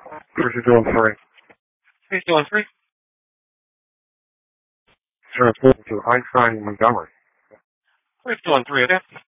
Where's he doing three? He's doing three. Transmitting to Einstein Montgomery. He's doing three again.